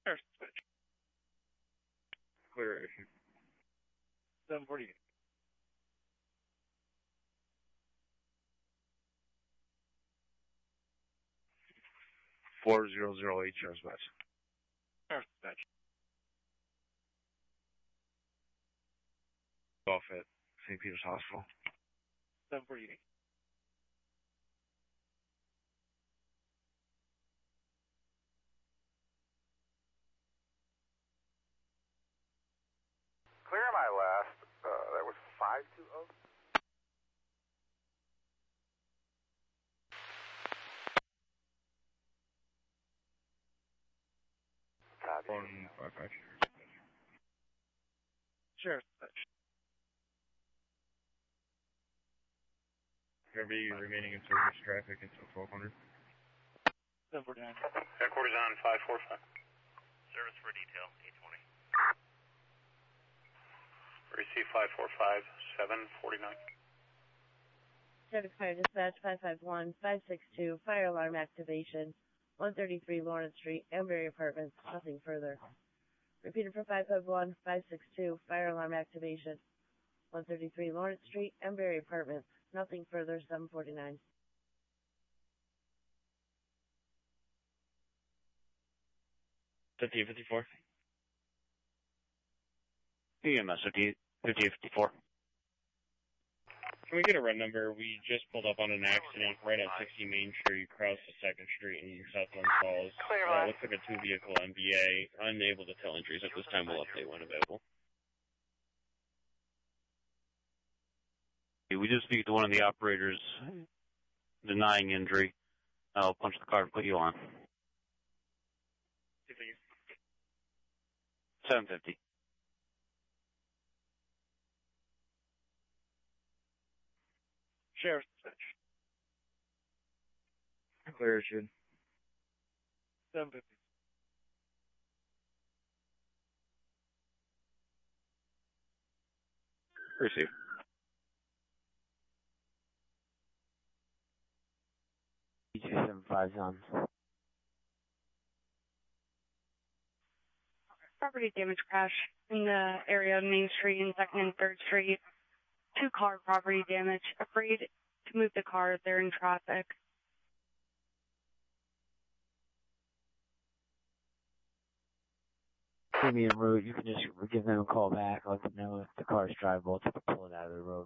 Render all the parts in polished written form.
Clear issue. 748. $4008 dispatch. Dispatch. Off at St. Peter's Hospital. 748. Clear my last. That was 520. Copy. 155. Sheriff's dispatch. Gonna be remaining in service traffic until 1200. 749. Headquarters on 545. Service for detail, 820. Receive 545, 749. Traffic Fire Dispatch 551-562, fire alarm activation, 133 Lawrence Street, Amberry Apartments, nothing further. Repeated for 551-562, fire alarm activation, 133 Lawrence Street, Amberry Apartments, nothing further, 749. $5054. EMS 5854. Can we get a run number? We just pulled up on an accident right at 60 Main Street, across the 2nd Street in Southland Falls. Looks like a 2-vehicle MBA. Unable to tell injuries at this time. We'll update when available. We just speak to one of the operators denying injury. I'll punch the card and put you on. 750. Sheriff's dispatch. Clear issue. 750. Receive. E275's on. Property damage crash in the area of Main Street and 2nd and 3rd Street. 2-car property damage. Afraid to move the car if they're in traffic. Give me a route. You can just give them a call back. Let them know if the car is drivable to pull it out of the road.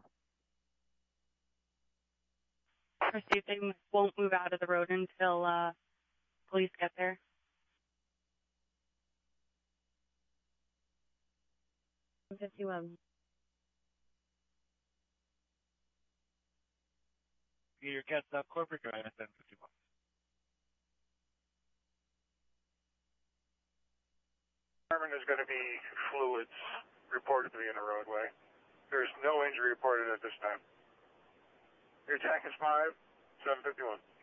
Or see if they won't move out of the road until police get there. $51. Your cat's up corporate drive at 751. There's going to be fluids reported to be in the roadway. There's no injury reported at this time. Your attack is 5, 751.